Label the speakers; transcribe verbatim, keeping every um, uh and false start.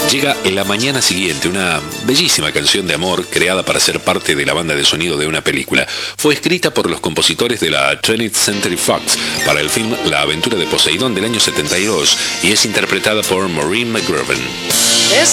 Speaker 1: Llega La mañana siguiente, una bellísima canción de amor creada para ser parte de la banda de sonido de una película. Fue escrita por los compositores de la twentieth Century Fox para el film La aventura de Poseidón del año setenta y dos y es interpretada por Maureen McGovern.